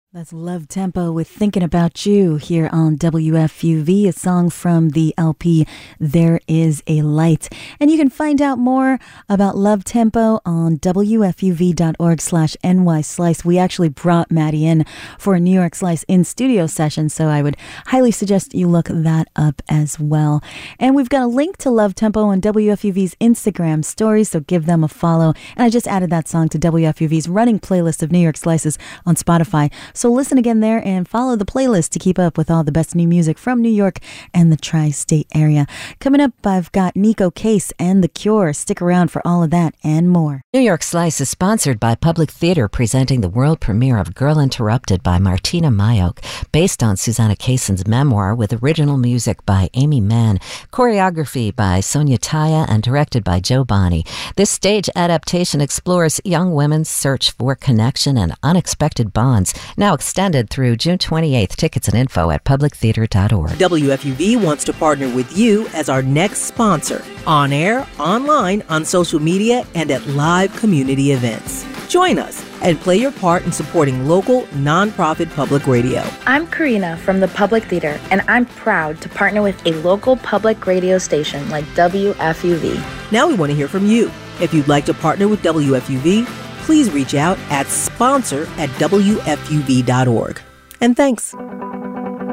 That's Love Tempo with Thinking About You here on WFUV, a song from the LP There Is a Light. And you can find out more about Love Tempo on WFUV.org/NYSlice. We actually brought Maddie in for a New York Slice in studio session, so I would highly suggest you look that up as well. And we've got a link to Love Tempo on WFUV's Instagram stories, so give them a follow. And I just added that song to WFUV's running playlist of New York Slices on Spotify. So listen again there and follow the playlist to keep up with all the best new music from New York and the tri-state area. Coming up, I've got Nico Case and The Cure. Stick around for all of that and more. New York Slice is sponsored by Public Theater, presenting the world premiere of Girl Interrupted by Martina Mayock, based on Susanna Kaysen's memoir, with original music by Amy Mann, choreography by Sonia Taya, and directed by Joe Bonney. This stage adaptation explores young women's search for connection and unexpected bonds. Now extended through June 28th. Tickets and info at publictheater.org. WFUV wants to partner with you as our next sponsor, on air, online, on social media, and at live community events. Join us and play your part in supporting local, nonprofit public radio. I'm Karina from the Public Theater, and I'm proud to partner with a local public radio station like WFUV. Now we want to hear from you. If you'd like to partner with WFUV, please reach out at sponsor@wfuv.org. And thanks.